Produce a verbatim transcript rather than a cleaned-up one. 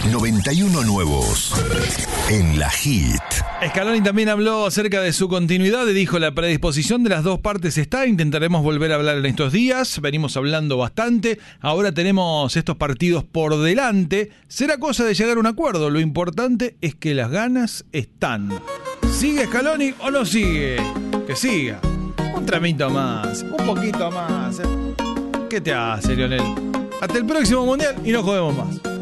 noventa y uno nuevos en la Hit. Scaloni también habló acerca de su continuidad y dijo: la predisposición de las dos partes está, intentaremos volver a hablar en estos días, venimos hablando bastante, ahora tenemos estos partidos por delante, será cosa de llegar a un acuerdo, lo importante es que las ganas están. ¿Sigue Scaloni o no sigue? Que siga, un tramito más, un poquito más. ¿Qué te hace, Lionel? Hasta el próximo Mundial y no jodemos más.